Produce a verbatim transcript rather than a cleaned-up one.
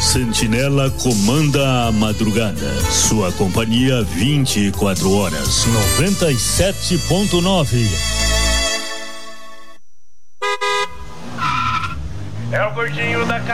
Sentinela comanda a madrugada. Sua companhia vinte e quatro horas. noventa e sete ponto nove. É o gordinho da